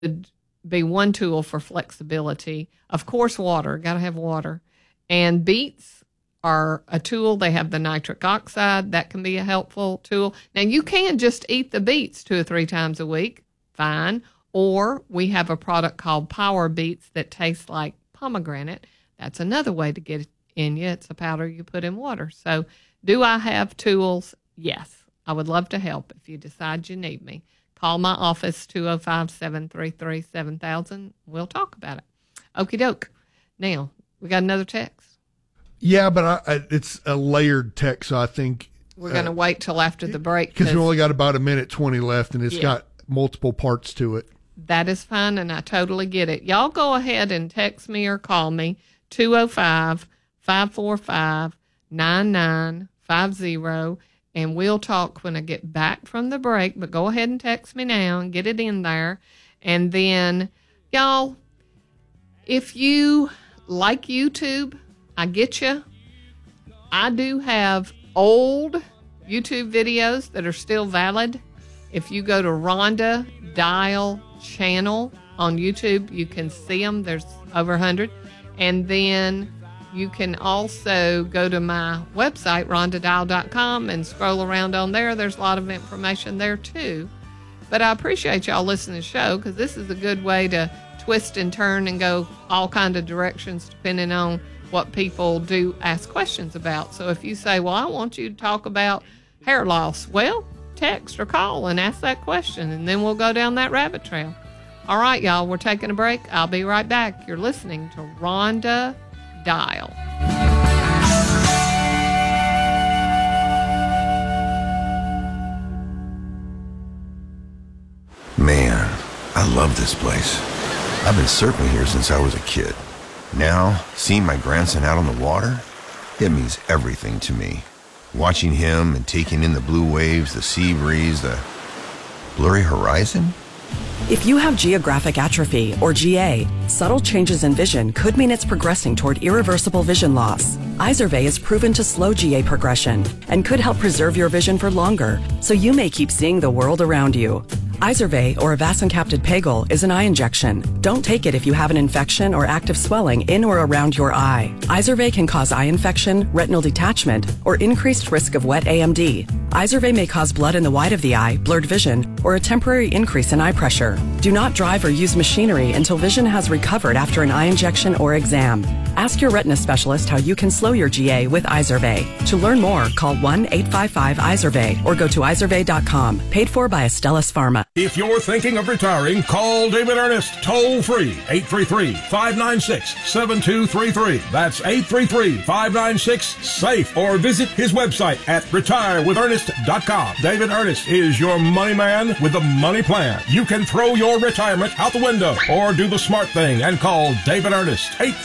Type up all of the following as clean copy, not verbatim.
would be one tool for flexibility. Of course, water, got to have water. And beets are a tool. They have the nitric oxide. That can be a helpful tool. Now, you can just eat the beets 2 or 3 times a week. Fine. Or we have a product called Power Beets that tastes like pomegranate. That's another way to get it in you. It's a powder you put in water. So do I have tools? Yes. I would love to help if you decide you need me. Call my office, 205-733-7000. We'll talk about it. Okie doke. Now, we got another text. Yeah, but it's a layered text, so I think we're going to wait till after the break. Because we only got about 1:20 left, and it's got multiple parts to it. That is fine, and I totally get it. Y'all go ahead and text me or call me, 205-545-9950, and we'll talk when I get back from the break. But go ahead and text me now and get it in there. And then, y'all, if you like YouTube, I get you. I do have old YouTube videos that are still valid. If you go to Rhonda Dial channel on YouTube, you can see them. There's over 100. And then you can also go to my website, rhondadial.com, and scroll around on there. There's a lot of information there, too. But I appreciate y'all listening to the show, because this is a good way to twist and turn and go all kind of directions depending on what people do ask questions about. So if you say, well, I want you to talk about hair loss, well, text or call and ask that question, and then we'll go down that rabbit trail. All right, y'all, we're taking a break. I'll be right back. You're listening to Rhonda Dial. Man, I love this place. I've been surfing here since I was a kid. Now, seeing my grandson out on the water, it means everything to me. Watching him and taking in the blue waves, the sea breeze, the blurry horizon. If you have geographic atrophy, or GA, subtle changes in vision could mean it's progressing toward irreversible vision loss. Izervay is proven to slow GA progression and could help preserve your vision for longer, so you may keep seeing the world around you. Izervay, or avacincaptad pegol, is an eye injection. Don't take it if you have an infection or active swelling in or around your eye. Izervay can cause eye infection, retinal detachment, or increased risk of wet AMD. Izervay may cause blood in the white of the eye, blurred vision, or a temporary increase in eye pressure. Do not drive or use machinery until vision has recovered after an eye injection or exam. Ask your retina specialist how you can slow your GA with Izervay. To learn more, call 1-855-IZERVAY or go to izervay.com. Paid for by Astellas Pharma. If you're thinking of retiring, call David Ernest, toll free, 833-596-7233. That's 833-596-SAFE. Or visit his website at retirewithernest.com. David Ernest is your money man with the money plan. You can throw your retirement out the window or do the smart thing and call David Ernest,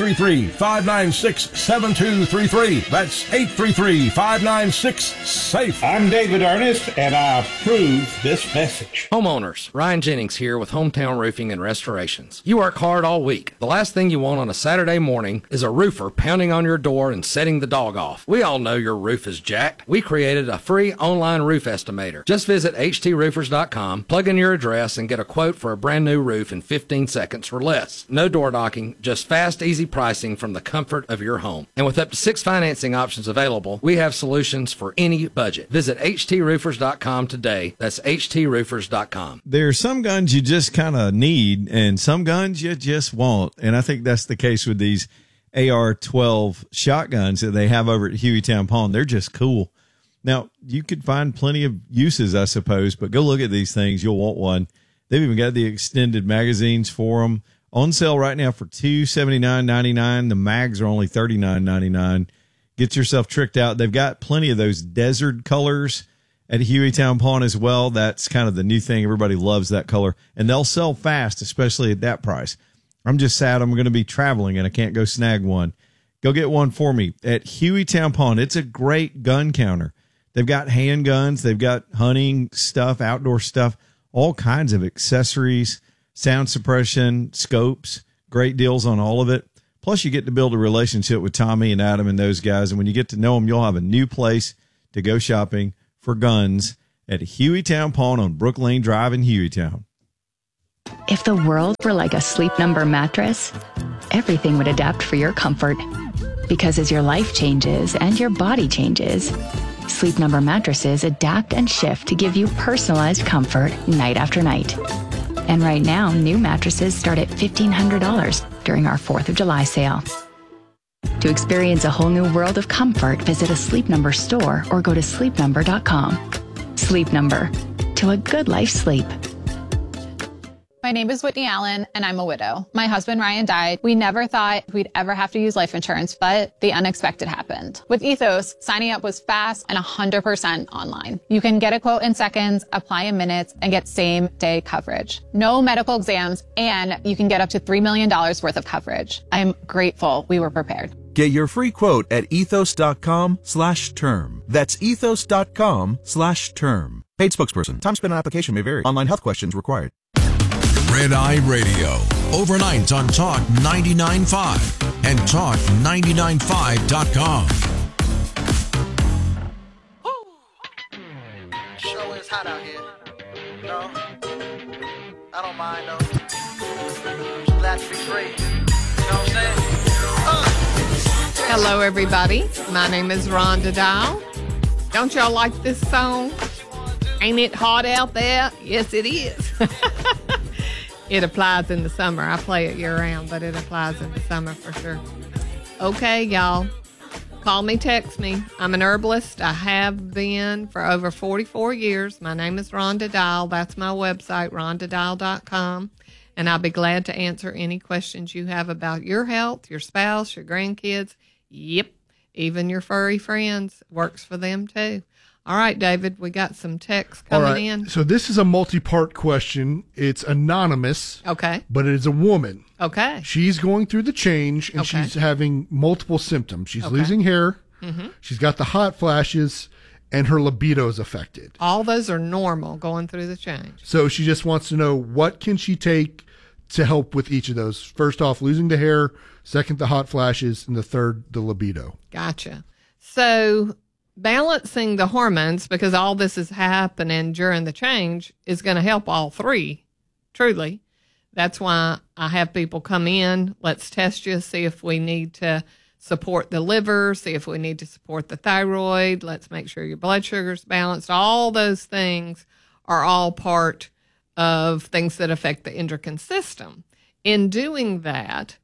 833-596-7233. That's 833-596-SAFE. I'm David Ernest, and I approve this message. Homeowners, Ryan Jennings here with Hometown Roofing and Restorations. You work hard all week. The last thing you want on a Saturday morning is a roofer pounding on your door and setting the dog off. We all know your roof is jacked. We created a free online roof estimator. Just visit htsroofers.com, plug in your address, and get a quote for a brand new roof in 15 seconds or less. No door knocking, just fast, easy pricing from the comfort of your home. And with up to 6 financing options available, we have solutions for any budget. Visit htsroofers.com today. That's htsroofers.com. There are some guns you just kind of need and some guns you just want. And I think that's the case with these AR-12 shotguns that they have over at Hueytown Pawn. They're just cool. Now, you could find plenty of uses, I suppose, but go look at these things. You'll want one. They've even got the extended magazines for them. On sale right now for $279.99. The mags are only $39.99. Get yourself tricked out. They've got plenty of those desert colors at Hueytown Pawn as well. That's kind of the new thing. Everybody loves that color. And they'll sell fast, especially at that price. I'm just sad I'm going to be traveling and I can't go snag one. Go get one for me at Hueytown Pawn. It's a great gun counter. They've got handguns. They've got hunting stuff, outdoor stuff, all kinds of accessories, sound suppression, scopes, great deals on all of it. Plus, you get to build a relationship with Tommy and Adam and those guys. And when you get to know them, you'll have a new place to go shopping for guns at Hueytown Pawn on Brook Lane Drive in Hueytown. If the world were like a Sleep Number mattress, everything would adapt for your comfort. Because as your life changes and your body changes, Sleep Number mattresses adapt and shift to give you personalized comfort night after night. And right now, new mattresses start at $1,500 during our 4th of July sale. To experience a whole new world of comfort, visit a Sleep Number store or go to sleepnumber.com. Sleep Number. To a good life sleep. My name is Whitney Allen, and I'm a widow. My husband, Ryan, died. We never thought we'd ever have to use life insurance, but the unexpected happened. With Ethos, signing up was fast and 100% online. You can get a quote in seconds, apply in minutes, and get same-day coverage. No medical exams, and you can get up to $3 million worth of coverage. I'm grateful we were prepared. Get your free quote at ethos.com/term. That's ethos.com/term. Paid spokesperson. Time spent on application may vary. Online health questions required. Red Eye Radio. Overnight on Talk 99.5 and Talk995.com. Sure is hot out here. No, I don't mind though. Just glad to be free. You know what I'm saying? Hello, everybody. My name is Rhonda Dial. Don't y'all like this song? Ain't it hot out there? Yes, it is. It applies in the summer. I play it year-round, but it applies in the summer for sure. Okay, y'all. Call me, text me. I'm an herbalist. I have been for over 44 years. My name is Rhonda Dial. That's my website, rhondadial.com. And I'll be glad to answer any questions you have about your health, your spouse, your grandkids. Yep, even your furry friends. Works for them, too. All right, David, we got some texts coming in. So this is a multi-part question. It's anonymous. Okay. But it is a woman. Okay. She's going through the change, and she's having multiple symptoms. She's losing hair. Mm-hmm. She's got the hot flashes, and her libido is affected. All those are normal going through the change. So she just wants to know, what can she take to help with each of those? First off, losing the hair. Second, the hot flashes. And the third, the libido. Gotcha. So balancing the hormones, because all this is happening during the change, is going to help all three, truly. That's why I have people come in. Let's test you, see if we need to support the liver, see if we need to support the thyroid. Let's make sure your blood sugar's balanced. All those things are all part of things that affect the endocrine system. In doing that,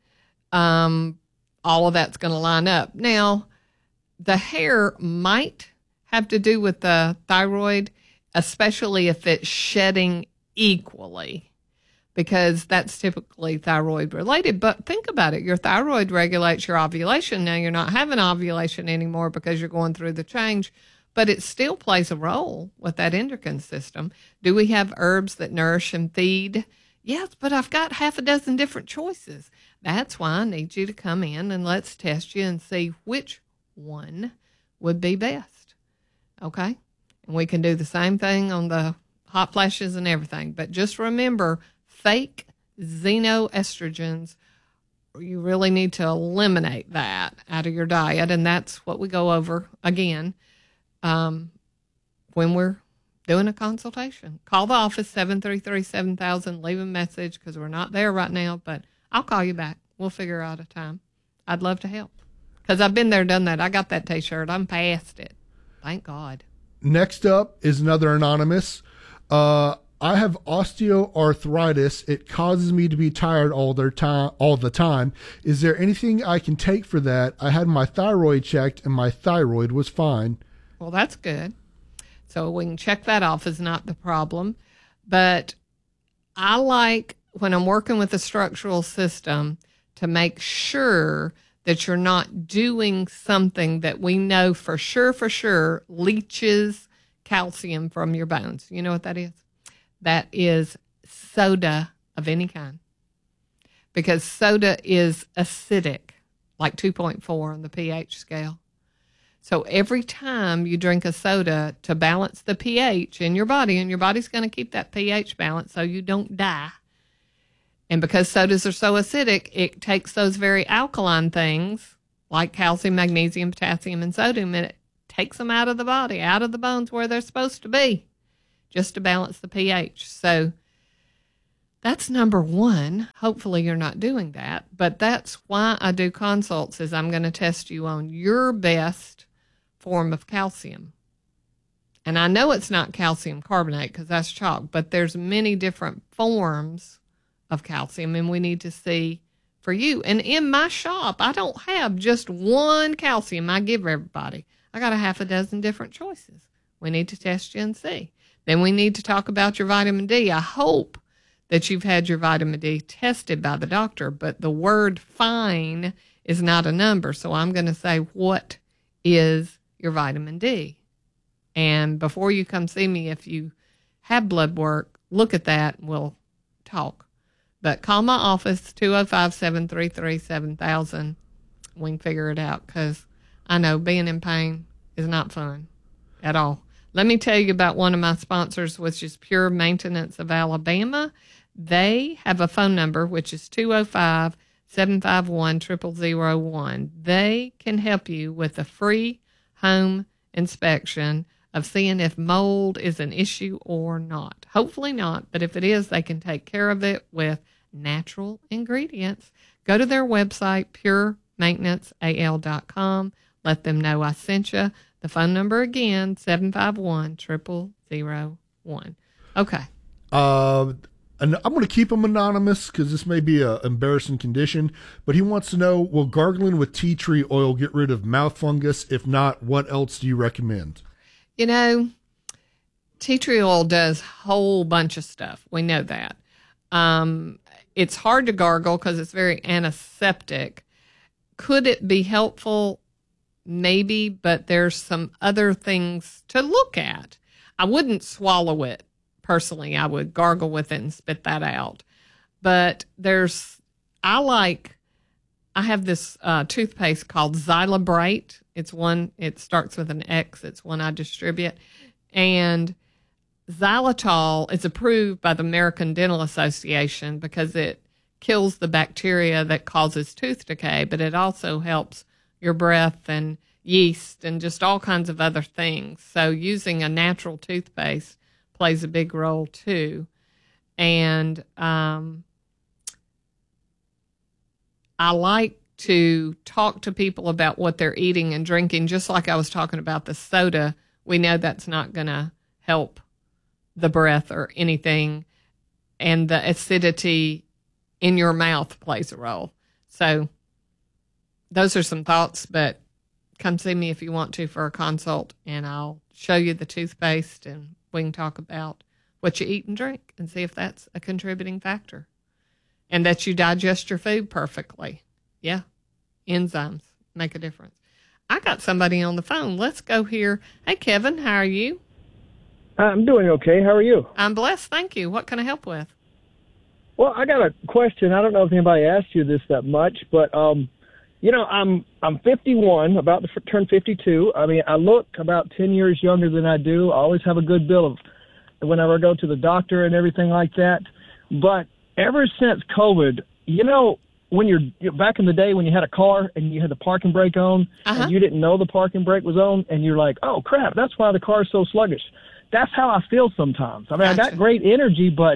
all of that's going to line up. Now, the hair might have to do with the thyroid, especially if it's shedding equally, because that's typically thyroid related. But think about it. Your thyroid regulates your ovulation. Now, you're not having ovulation anymore because you're going through the change, but it still plays a role with that endocrine system. Do we have herbs that nourish and feed? Yes, but I've got half a dozen different choices. That's why I need you to come in and let's test you and see which one would be best. Okay? And we can do the same thing on the hot flashes and everything. But just remember, fake xenoestrogens, you really need to eliminate that out of your diet. And that's what we go over again when we're doing a consultation. Call the office, 733-7000. Leave a message because we're not there right now, but I'll call you back. We'll figure out a time. I'd love to help. Because I've been there, done that. I got that T-shirt. I'm past it. Thank God. Next up is another anonymous. I have osteoarthritis. It causes me to be tired all the time. Is there anything I can take for that? I had my thyroid checked, and my thyroid was fine. Well, that's good. So we can check that off as not the problem. But I like, when I'm working with the structural system, to make sure that you're not doing something that we know for sure leaches calcium from your bones. You know what that is? That is soda of any kind. Because soda is acidic, like 2.4 on the pH scale. So every time you drink a soda to balance the pH in your body, and your body's going to keep that pH balance so you don't die. And because sodas are so acidic, it takes those very alkaline things like calcium, magnesium, potassium, and sodium, and it takes them out of the body, out of the bones where they're supposed to be, just to balance the pH. So That's number one. Hopefully you're not doing that. But that's why I do consults, is I'm going to test you on your best form of calcium. And I know it's not calcium carbonate because that's chalk, but there's many different forms of calcium, and we need to see for you. And in my shop, I don't have just one calcium I give everybody. I got a half a dozen different choices. We need to test you and see. Then we need to talk about your vitamin D. I hope that you've had your vitamin D tested by the doctor, but the word fine is not a number. So I'm going to say, what is your vitamin D? And before you come see me, if you have blood work, look at that and we'll talk. But call my office, 205-733-7000. We can figure it out, because I know being in pain is not fun at all. Let me tell you about one of my sponsors, which is Pure Maintenance of Alabama. They have a phone number, which is 205-751-0001. They can help you with a free home inspection of seeing if mold is an issue or not. Hopefully not, but if it is, they can take care of it with natural ingredients. Go to their website, puremaintenanceal.com. Let them know I sent you. The phone number again, 751-0001. Okay. And I'm going to keep him anonymous because this may be an embarrassing condition, but he wants to know, will gargling with tea tree oil get rid of mouth fungus? If not, what else do you recommend? You know, tea tree oil does a whole bunch of stuff. We know that. It's hard to gargle because it's very antiseptic. Could it be helpful? Maybe, but there's some other things to look at. I wouldn't swallow it personally. I would gargle with it and spit that out. But I have this toothpaste called Xylabrate. It starts with an X. It's one I distribute. And xylitol is approved by the American Dental Association because it kills the bacteria that causes tooth decay, but it also helps your breath and yeast and just all kinds of other things. So using a natural toothpaste plays a big role too. And I like to talk to people about what they're eating and drinking, just like I was talking about the soda. We know that's not going to help the breath or anything, and the acidity in your mouth plays a role. So those are some thoughts, but come see me if you want to for a consult, and I'll show you the toothpaste, and we can talk about what you eat and drink and see if that's a contributing factor, and that you digest your food perfectly. Yeah, enzymes make a difference. I got somebody on the phone. Let's go here. Hey, Kevin, how are you? I'm doing okay. How are you? I'm blessed, thank you. What can I help with? Well, I got a question. I don't know if anybody asked you this that much, but you know, I'm 51, about to turn 52. I mean, I look about 10 years younger than I do. I always have a good bill of whenever I go to the doctor and everything like that. But ever since COVID, you know, when you're back in the day when you had a car and you had the parking brake on and you didn't know the parking brake was on, and you're like, oh crap, that's why the car's so sluggish. That's how I feel sometimes. I mean, I got great energy, but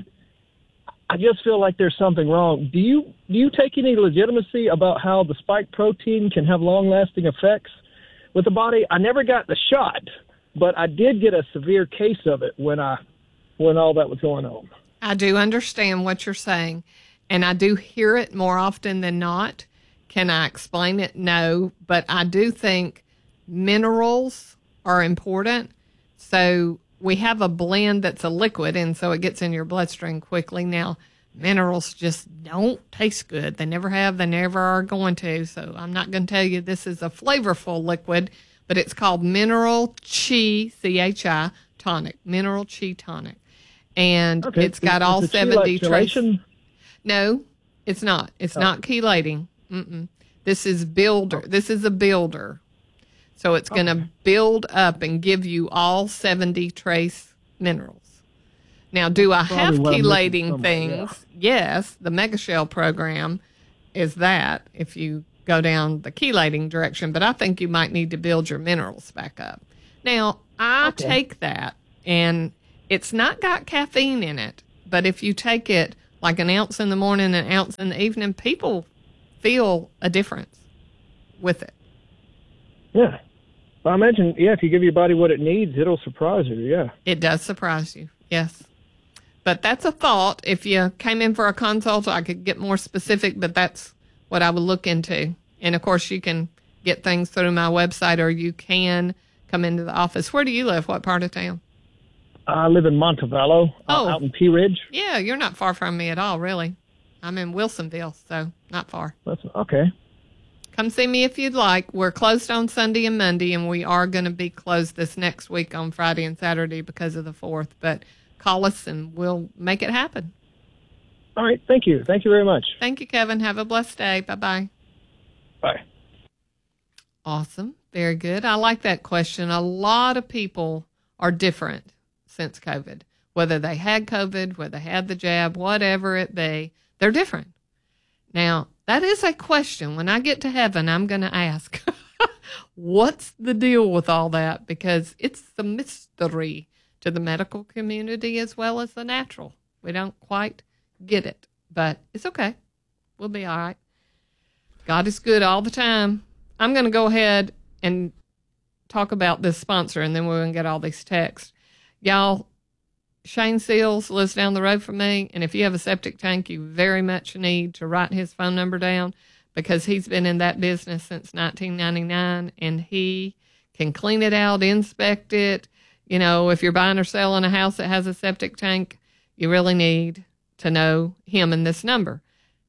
I just feel like there's something wrong. Do you take any legitimacy about how the spike protein can have long-lasting effects with the body? I never got the shot, but I did get a severe case of it when all that was going on. I do understand what you're saying, and I do hear it more often than not. Can I explain it? No, but I do think minerals are important. So we have a blend that's a liquid, and so it gets in your bloodstream quickly. Now, minerals just don't taste good. They never have. They never are going to. So I'm not going to tell you this is a flavorful liquid, but it's called Mineral Chi, C-H-I, tonic, Mineral Chi tonic. And it's got all 70 traces. No, it's not. It's not chelating. This is builder. This is a builder. So it's going to build up and give you all 70 trace minerals. Now, do I have chelating things? Yeah. Yes, the Mega Shell program is that if you go down the chelating direction, but I think you might need to build your minerals back up. Now, I take that, and it's not got caffeine in it, but if you take it like an ounce in the morning, an ounce in the evening, people feel a difference with it. Yeah. Well, I imagine, if you give your body what it needs, it'll surprise you, yeah. It does surprise you, yes. But that's a thought. If you came in for a consult, I could get more specific, but that's what I would look into. And, of course, you can get things through my website, or you can come into the office. Where do you live? What part of town? I live in Montevallo, out in Pea Ridge. Yeah, you're not far from me at all, really. I'm in Wilsonville, so not far. That's okay. Come see me if you'd like. We're closed on Sunday and Monday, and we are going to be closed this next week on Friday and Saturday because of the 4th. But call us, and we'll make it happen. All right. Thank you. Thank you very much. Thank you, Kevin. Have a blessed day. Bye-bye. Bye. Awesome. Very good. I like that question. A lot of people are different since COVID. Whether they had COVID, whether they had the jab, whatever it be, they're different. Now, that is a question. When I get to heaven, I'm going to ask, what's the deal with all that? Because it's the mystery to the medical community as well as the natural. We don't quite get it, but it's okay. We'll be all right. God is good all the time. I'm going to go ahead and talk about this sponsor, and then we're going to get all these texts. Y'all, Shane Seals lives down the road from me, and if you have a septic tank, you very much need to write his phone number down because he's been in that business since 1999, and he can clean it out, inspect it. You know, if you're buying or selling a house that has a septic tank, you really need to know him and this number,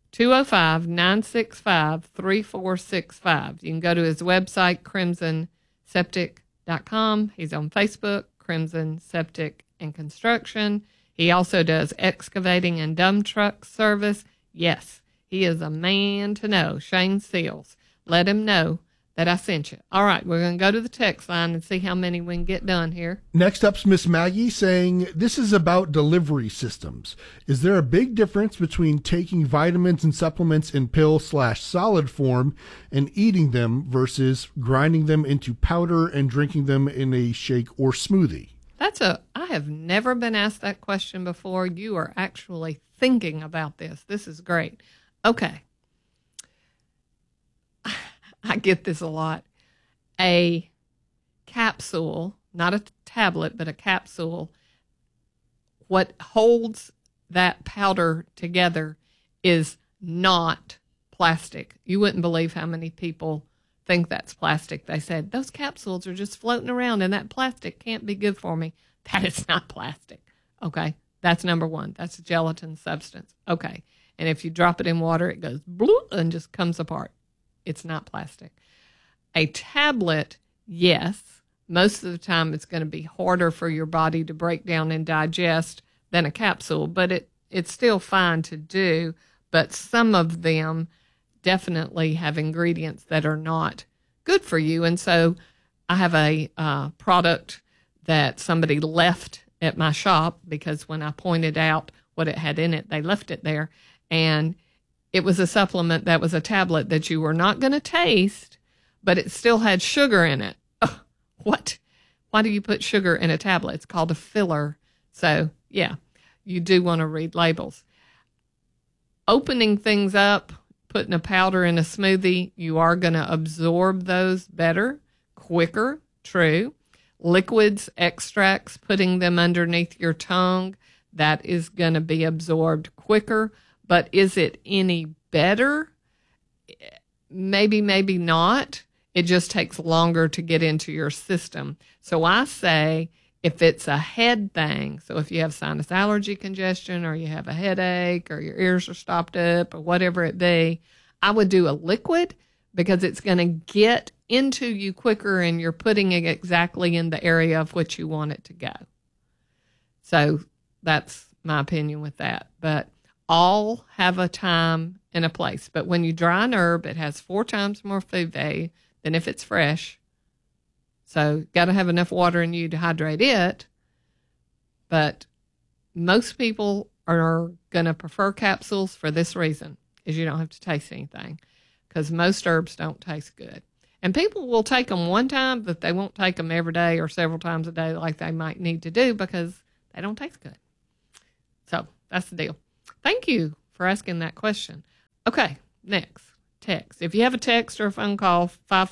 205-965-3465. You can go to his website, crimsonseptic.com. He's on Facebook, Crimson Septic and Construction. He also does excavating and dump truck service. Yes, he is a man to know, Shane Seals. Let him know that I sent you. All right, we're going to go to the text line and see how many we can get done here. Next up's Miss Maggie saying, this is about delivery systems. Is there a big difference between taking vitamins and supplements in pill/solid form and eating them versus grinding them into powder and drinking them in a shake or smoothie? I have never been asked that question before. You are actually thinking about this. This is great. Okay. I get this a lot. A capsule, not a tablet, but a capsule, what holds that powder together is not plastic. You wouldn't believe how many people think that's plastic. They said, those capsules are just floating around and that plastic can't be good for me. That is not plastic. Okay. That's number one. That's a gelatin substance. Okay. And if you drop it in water, it goes bloop and just comes apart. It's not plastic. A tablet, yes. Most of the time it's going to be harder for your body to break down and digest than a capsule, but it's still fine to do. But some of them definitely have ingredients that are not good for you. And so I have a product that somebody left at my shop because when I pointed out what it had in it, they left it there. And it was a supplement that was a tablet that you were not going to taste, but it still had sugar in it. Oh, what? Why do you put sugar in a tablet? It's called a filler. So, yeah, you do want to read labels. Opening things up, putting a powder in a smoothie, you are going to absorb those better, quicker, true. Liquids, extracts, putting them underneath your tongue, that is going to be absorbed quicker. But is it any better? Maybe, maybe not. It just takes longer to get into your system. So I say if it's a head thing, so if you have sinus allergy congestion or you have a headache or your ears are stopped up or whatever it be, I would do a liquid because it's going to get into you quicker and you're putting it exactly in the area of which you want it to go. So that's my opinion with that. But all have a time and a place. But when you dry an herb, it has 4 times more food value than if it's fresh. So got to have enough water in you to hydrate it. But most people are going to prefer capsules for this reason, is you don't have to taste anything because most herbs don't taste good. And people will take them one time, but they won't take them every day or several times a day like they might need to do because they don't taste good. So that's the deal. Thank you for asking that question. Okay, next, text. If you have a text or a phone call,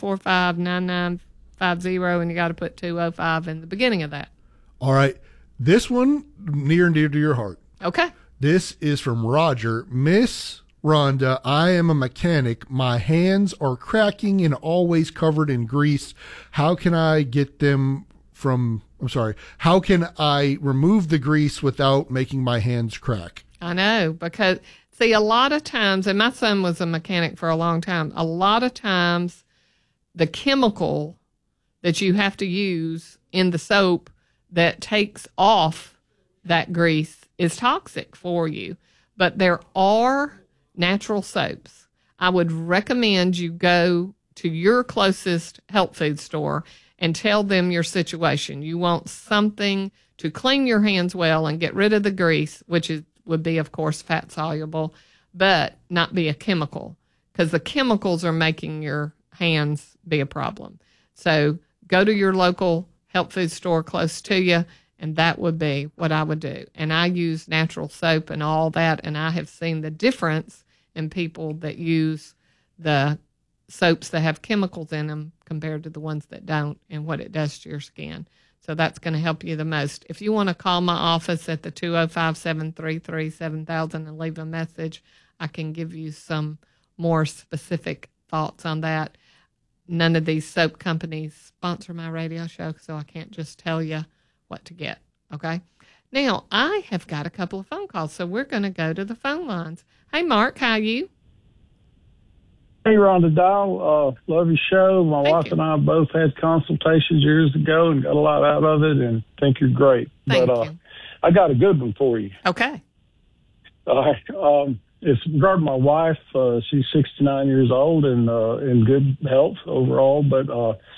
545-9950, and you got to put 205 in the beginning of that. All right. This one, near and dear to your heart. Okay. This is from Roger. Miss Rhonda, I am a mechanic. My hands are cracking and always covered in grease. How can I get them how can I remove the grease without making my hands crack? I know, because, see, a lot of times, and my son was a mechanic for a long time, a lot of times the chemical that you have to use in the soap that takes off that grease is toxic for you. But there are natural soaps. I would recommend you go to your closest health food store and tell them your situation. You want something to clean your hands well and get rid of the grease, which would be, of course, fat soluble, but not be a chemical, because the chemicals are making your hands be a problem. So go to your local health food store close to you, and that would be what I would do. And I use natural soap and all that, and I have seen the difference in people that use the soaps that have chemicals in them compared to the ones that don't, and what it does to your skin. So that's going to help you the most. If you want to call my office at the 205-733-7000 and leave a message, I can give you some more specific thoughts on that. None of these soap companies sponsor my radio show, so I can't just tell you what to get, okay? Now, I have got a couple of phone calls, so we're going to go to the phone lines. Hey, Mark, how are you? Hey, Rhonda Dial. Love your show. My wife and I both had consultations years ago and got a lot out of it, and think you're great. Thank you. I got a good one for you. Okay. All right. It's regarding my wife. She's 69 years old and in good health overall, but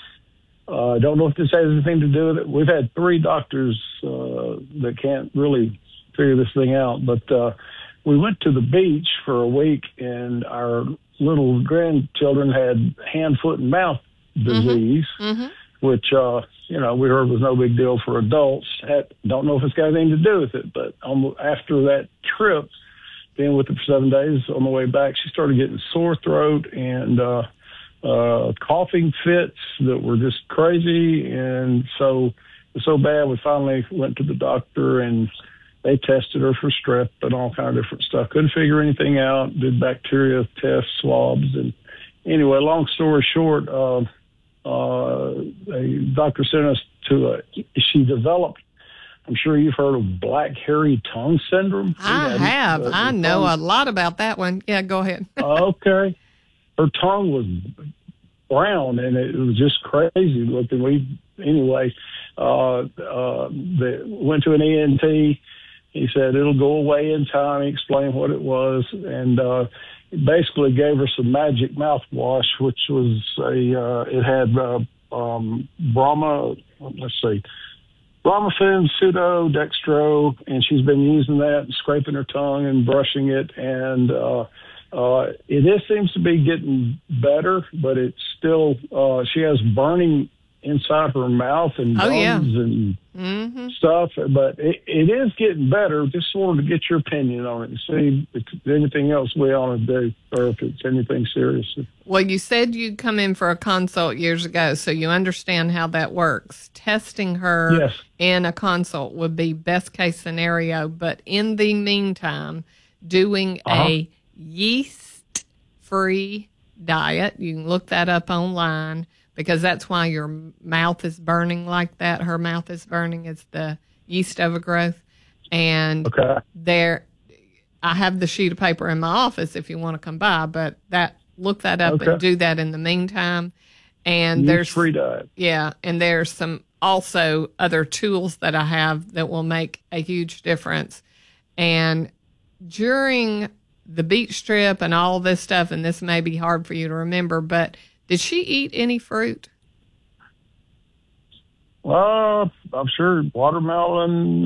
I don't know if this has anything to do with it. We've had 3 doctors that can't really figure this thing out, but we went to the beach for a week, and our little grandchildren had hand, foot, and mouth disease, which, we heard was no big deal for adults. Don't know if it's got anything to do with it, but after that trip, being with her for 7 days, on the way back, she started getting sore throat and coughing fits that were just crazy. And so it was so bad, we finally went to the doctor, and they tested her for strep and all kind of different stuff. Couldn't figure anything out, did bacteria tests, swabs. And anyway, long story short, a doctor sent us she developed, I'm sure you've heard of black hairy tongue syndrome. I have. I know a lot about that one. Yeah, go ahead. Okay. Her tongue was brown, and it was just crazy looking. Went to an ENT. He said it'll go away in time. He explained what it was, and basically gave her some magic mouthwash, which was it had Bromafin, Pseudo, Dextro, and she's been using that and scraping her tongue and brushing it, and it seems to be getting better, but it's still she has burning inside her mouth and gums and stuff, but it is getting better. Just wanted to get your opinion on it and see if there's anything else we ought to do, or if it's anything serious. Well, you said you'd come in for a consult years ago, so you understand how that works. Testing her in a consult would be best case scenario, but in the meantime, doing a yeast-free diet. You can look that up online, because that's why your mouth is burning like that. Her mouth is burning. It's the yeast overgrowth. And I have the sheet of paper in my office if you want to come by, but look that up and do that in the meantime. And there's free diet. Yeah. And there's some also other tools that I have that will make a huge difference. And during the beach trip and all this stuff, and this may be hard for you to remember, but did she eat any fruit? I'm sure watermelon,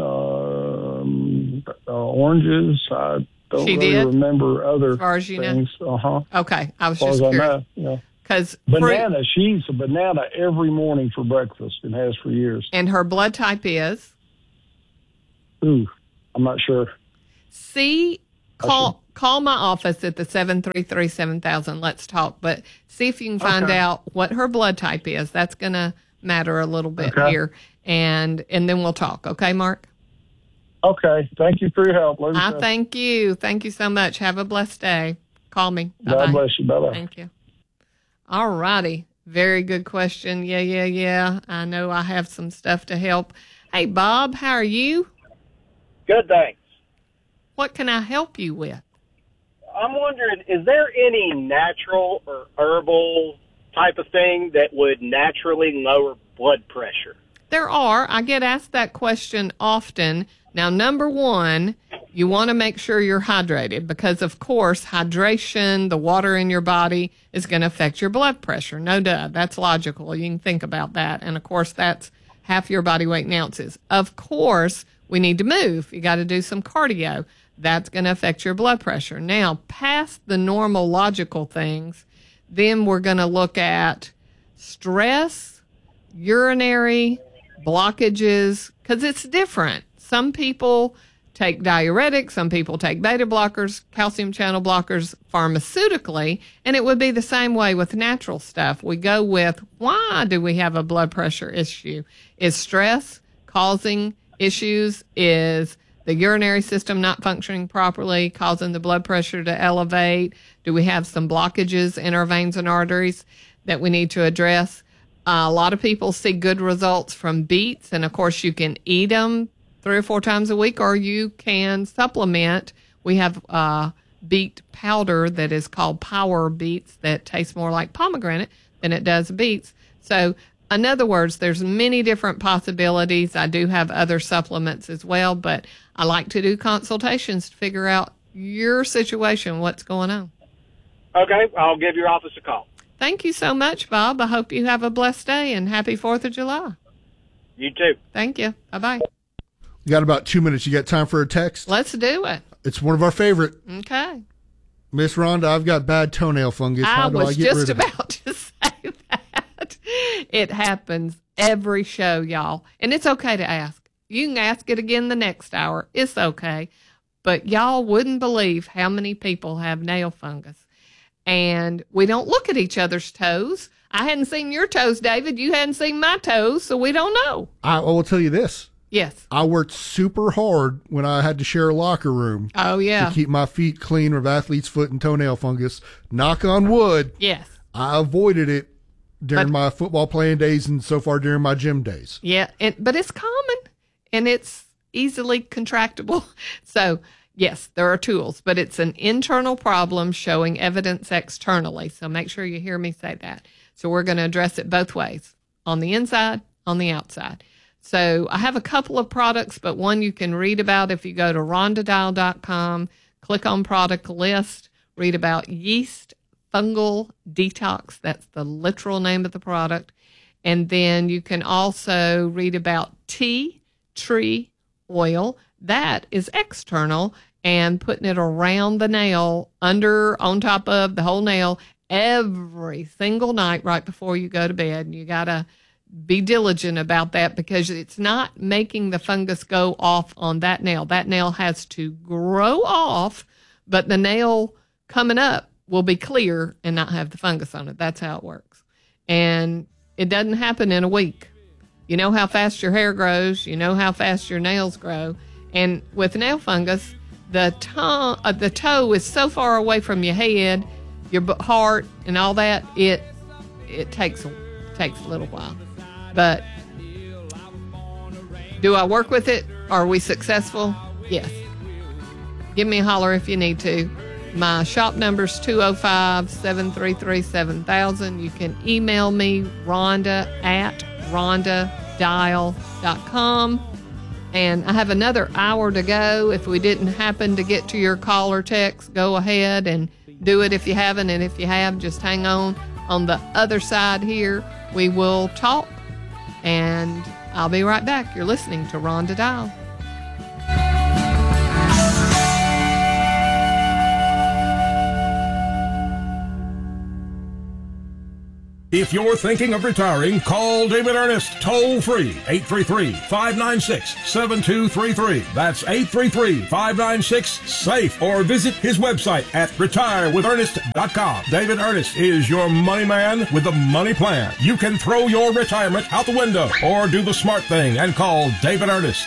oranges. I don't really remember other as far as you things. Know? Okay, I was just curious. Because banana, she eats a banana every morning for breakfast and has for years. And her blood type is? I'm not sure. See Call my office at the 733-7000. Let's talk. But see if you can find out what her blood type is. That's going to matter a little bit here. And then we'll talk. Okay, Mark? Okay. Thank you for your help. I thank you. Thank you so much. Have a blessed day. Call me. Bye-bye. God bless you. Bye-bye. Thank you. All righty. Very good question. Yeah. I know I have some stuff to help. Hey, Bob, how are you? Good, thanks. What can I help you with? I'm wondering, is there any natural or herbal type of thing that would naturally lower blood pressure? There are. I get asked that question often. Now, number one, you want to make sure you're hydrated because, of course, hydration, the water in your body, is going to affect your blood pressure. No duh. That's logical. You can think about that. And, of course, that's half your body weight in ounces. Of course, we need to move. You got to do some cardio. That's going to affect your blood pressure. Now, past the normal logical things, then we're going to look at stress, urinary blockages, because it's different. Some people take diuretics, some people take beta blockers, calcium channel blockers pharmaceutically, and it would be the same way with natural stuff. We go with, why do we have a blood pressure issue? Is stress causing issues? Is the urinary system not functioning properly, causing the blood pressure to elevate? Do we have some blockages in our veins and arteries that we need to address? A lot of people see good results from beets, and of course you can eat them 3 or 4 times a week, or you can supplement. We have beet powder that is called Power Beets that tastes more like pomegranate than it does beets. So in other words, there's many different possibilities. I do have other supplements as well, but I like to do consultations to figure out your situation, what's going on. Okay, I'll give your office a call. Thank you so much, Bob. I hope you have a blessed day and happy 4th of July. You too. Thank you. Bye-bye. We got about 2 minutes. You got time for a text? Let's do it. It's one of our favorite. Okay. Miss Rhonda, I've got bad toenail fungus. How do I get rid of it? I was just about to say that. It happens every show, y'all. And it's okay to ask. You can ask it again the next hour. It's okay. But y'all wouldn't believe how many people have nail fungus. And we don't look at each other's toes. I hadn't seen your toes, David. You hadn't seen my toes, so we don't know. I will tell you this. Yes. I worked super hard when I had to share a locker room. Oh, yeah. To keep my feet clean of athlete's foot and toenail fungus. Knock on wood. Yes. I avoided it during my football playing days and so far during my gym days. Yeah, but it's common and it's easily contractable. So, yes, there are tools, but it's an internal problem showing evidence externally. So make sure you hear me say that. So we're going to address it both ways, on the inside, on the outside. So I have a couple of products, but one you can read about if you go to rhondadial.com, click on product list, read about yeast fungal detox. That's the literal name of the product. And then you can also read about tea tree oil. That is external, and putting it around the nail, under, on top of the whole nail, every single night right before you go to bed. And you got to be diligent about that because it's not making the fungus go off on that nail. That nail has to grow off, but the nail coming up will be clear and not have the fungus on it. That's how it works. And it doesn't happen in a week. You know how fast your hair grows. You know how fast your nails grow. And with nail fungus, the toe is so far away from your head, your heart, and all that. It takes a little while. But do I work with it? Are we successful? Yes. Give me a holler if you need to. My shop number's 205-733-7000. You can email me, Rhonda at rhondadial.com. And I have another hour to go. If we didn't happen to get to your call or text, go ahead and do it if you haven't. And if you have, just hang on. On the other side here, we will talk. And I'll be right back. You're listening to Rhonda Dial. If you're thinking of retiring, call David Ernest, toll free, 833-596-7233. That's 833-596-SAFE. Or visit his website at retirewithernest.com. David Ernest is your money man with the money plan. You can throw your retirement out the window or do the smart thing and call David Ernest,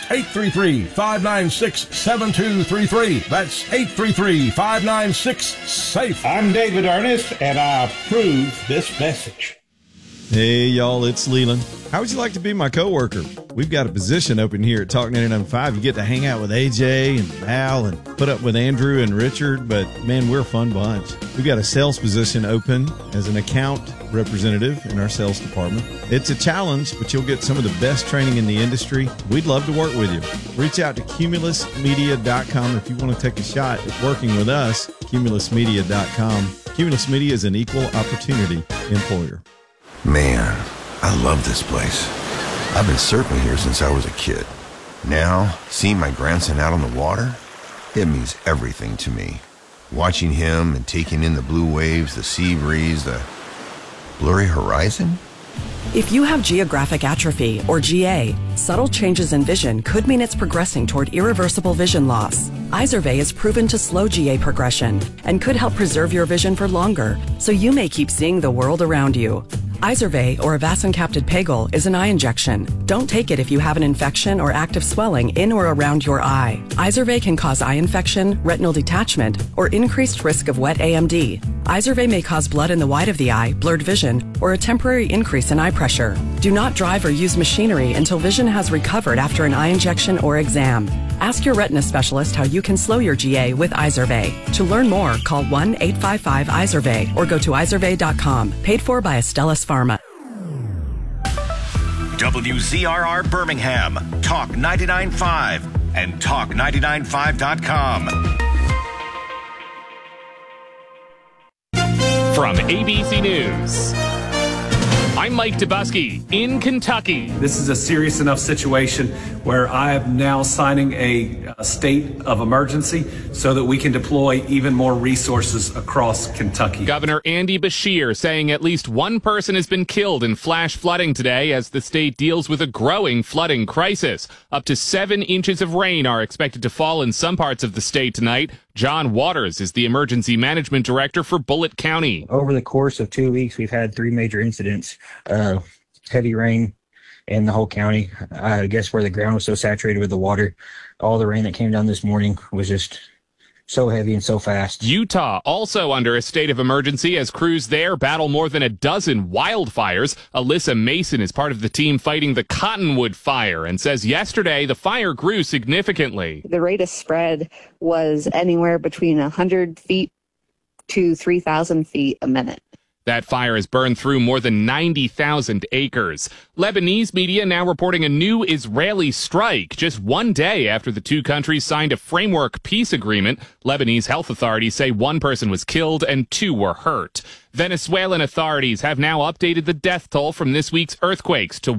833-596-7233. That's 833-596-SAFE. I'm David Ernest, and I approve this message. Hey, y'all, it's Leland. How would you like to be my coworker? We've got a position open here at Talk 99.5. You get to hang out with AJ and Al and put up with Andrew and Richard, but man, we're a fun bunch. We've got a sales position open as an account representative in our sales department. It's a challenge, but you'll get some of the best training in the industry. We'd love to work with you. Reach out to cumulusmedia.com if you want to take a shot at working with us, cumulusmedia.com. Cumulus Media is an equal opportunity employer. Man, I love this place. I've been surfing here since I was a kid. Now, seeing my grandson out on the water, it means everything to me. Watching him and taking in the blue waves, the sea breeze, the blurry horizon. If you have geographic atrophy, or GA, subtle changes in vision could mean it's progressing toward irreversible vision loss. Izervay is proven to slow GA progression and could help preserve your vision for longer, so you may keep seeing the world around you. Izervay, or avacincaptad pegol, is an eye injection. Don't take it if you have an infection or active swelling in or around your eye. Izervay can cause eye infection, retinal detachment, or increased risk of wet AMD. Izervay may cause blood in the white of the eye, blurred vision, or a temporary increase in eye pressure. Do not drive or use machinery until vision has recovered after an eye injection or exam. Ask your retina specialist how you can slow your GA with Izervay. To learn more, call 1-855-IZERVAY or go to izervay.com. Paid for by Astellas Pharma. WZRR Birmingham, Talk 99.5 and Talk995.com. From ABC News, I'm Mike Dubusky in Kentucky. This is a serious enough situation where I am now signing a state of emergency so that we can deploy even more resources across Kentucky. Governor Andy Beshear saying at least one person has been killed in flash flooding today as the state deals with a growing flooding crisis. Up to 7 inches of rain are expected to fall in some parts of the state tonight. John Waters is the emergency management director for Bullitt County. Over the course of 2 weeks, we've had 3 major incidents. Heavy rain in the whole county. I guess where the ground was so saturated with the water, all the rain that came down this morning was just so heavy and so fast. Utah also under a state of emergency as crews there battle more than a dozen wildfires. Alyssa Mason is part of the team fighting the Cottonwood fire and says yesterday the fire grew significantly. The rate of spread was anywhere between 100 feet to 3,000 feet a minute. That fire has burned through more than 90,000 acres. Lebanese media now reporting a new Israeli strike just 1 day after the two countries signed a framework peace agreement. Lebanese health authorities say 1 person was killed and 2 were hurt. Venezuelan authorities have now updated the death toll from this week's earthquakes to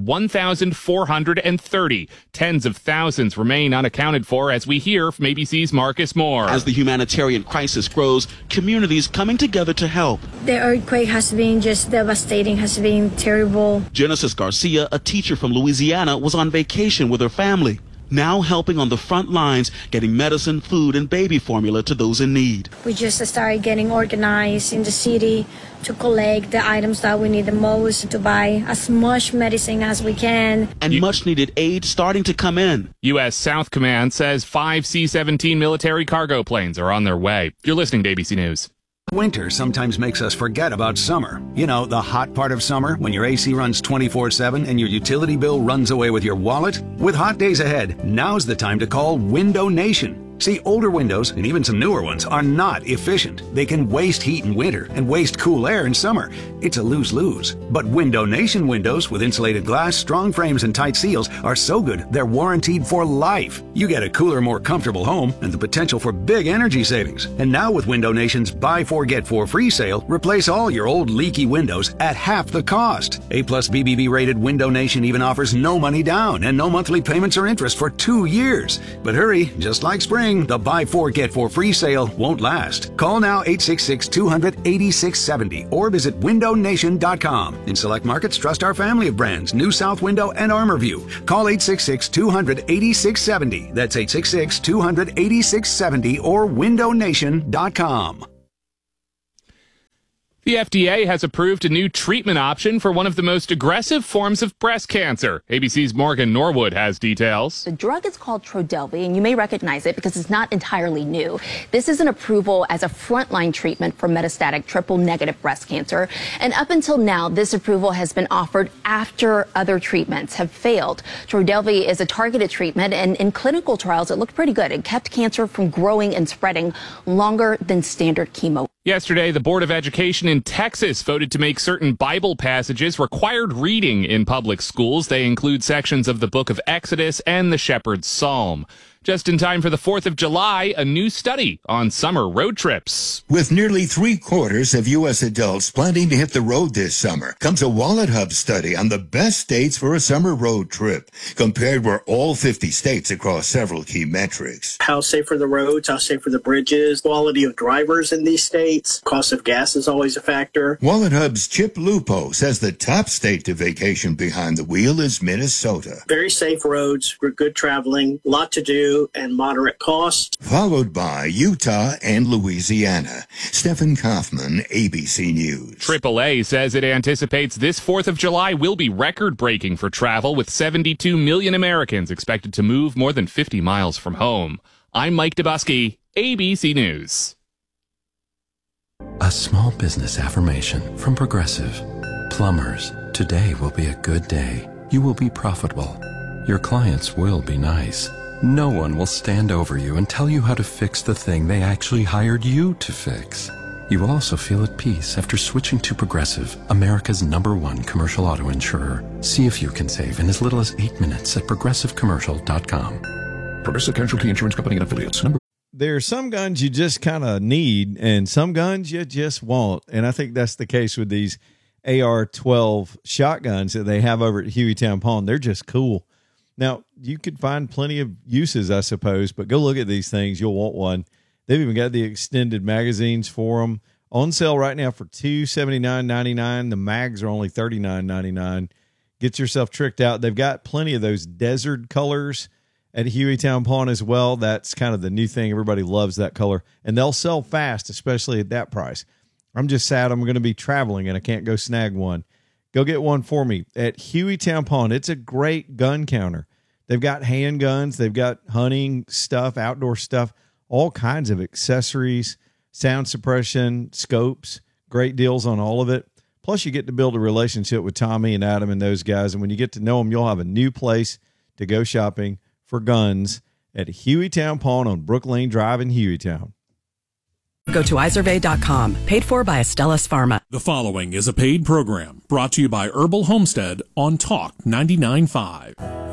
1,430. Tens of thousands remain unaccounted for, as we hear from ABC's Marcus Moore. As the humanitarian crisis grows, communities coming together to help. The earthquake has been just devastating, has been terrible. Genesis Garcia, a teacher from Louisiana, was on vacation with her family, now helping on the front lines, getting medicine, food, and baby formula to those in need. We just started getting organized in the city to collect the items that we need the most, to buy as much medicine as we can. And much needed aid starting to come in. U.S. South Command says 5 C-17 military cargo planes are on their way. You're listening to ABC News. Winter sometimes makes us forget about summer. You know, the hot part of summer when your AC runs 24/7 and your utility bill runs away with your wallet? With hot days ahead, now's the time to call Window Nation. See, older windows, and even some newer ones, are not efficient. They can waste heat in winter and waste cool air in summer. It's a lose-lose. But Window Nation windows with insulated glass, strong frames, and tight seals are so good they're warranted for life. You get a cooler, more comfortable home and the potential for big energy savings. And now with Window Nation's Buy 4 Get 4 free sale, replace all your old leaky windows at half the cost. A+ BBB rated Window Nation even offers no money down and no monthly payments or interest for 2 years. But hurry, just like spring, spring, the buy 4 get 4 free sale won't last. Call now 866-200-8670 or visit windownation.com. In select markets, trust our family of brands, New South Window and ArmorView. Call 866-200-8670. That's 866-200-8670 or windownation.com. The FDA has approved a new treatment option for one of the most aggressive forms of breast cancer. ABC's Morgan Norwood has details. The drug is called Trodelvy, and you may recognize it because it's not entirely new. This is an approval as a frontline treatment for metastatic triple-negative breast cancer. And up until now, this approval has been offered after other treatments have failed. Trodelvy is a targeted treatment, and in clinical trials, it looked pretty good. It kept cancer from growing and spreading longer than standard chemo. Yesterday, the Board of Education in Texas voted to make certain Bible passages required reading in public schools. They include sections of the book of Exodus and the Shepherd's Psalm. Just in time for the 4th of July, a new study on summer road trips. With nearly 3/4 of U.S. adults planning to hit the road this summer, comes a Wallet Hub study on the best states for a summer road trip, compared with all 50 states across several key metrics. How safe are the roads? How safe are the bridges? Quality of drivers in these states? Cost of gas is always a factor. Wallet Hub's Chip Lupo says the top state to vacation behind the wheel is Minnesota. Very safe roads, good traveling, a lot to do, and moderate cost. Followed by Utah and Louisiana. Stephen Kaufman, ABC News. AAA says it anticipates this 4th of July will be record-breaking for travel, with 72 million Americans expected to move more than 50 miles from home. I'm Mike Dubusky, ABC News. A small business affirmation from Progressive. Plumbers, today will be a good day. You will be profitable. Your clients will be nice. No one will stand over you and tell you how to fix the thing they actually hired you to fix. You will also feel at peace after switching to Progressive, America's #1 commercial auto insurer. See if you can save in as little as 8 minutes at progressivecommercial.com. Progressive Casualty Insurance Company and Affiliates. There are some guns you just kind of need and some guns you just want. And I think that's the case with these AR-12 shotguns that they have over at Hueytown Pawn. They're just cool. Now, you could find plenty of uses, I suppose, but go look at these things. You'll want one. They've even got the extended magazines for them. On sale right now for $279.99. The mags are only $39.99. Get yourself tricked out. They've got plenty of those desert colors at Hueytown Pawn as well. That's kind of the new thing. Everybody loves that color. And they'll sell fast, especially at that price. I'm just sad I'm going to be traveling and I can't go snag one. Go get one for me at Hueytown Pawn. It's a great gun counter. They've got handguns. They've got hunting stuff, outdoor stuff, all kinds of accessories, sound suppression, scopes, great deals on all of it. Plus, you get to build a relationship with Tommy and Adam and those guys. And when you get to know them, you'll have a new place to go shopping for guns at Hueytown Pawn on Brook Lane Drive in Hueytown. Go to Izervay.com, paid for by Astellas Pharma. The following is a paid program brought to you by Herbal Homestead on Talk 99.5.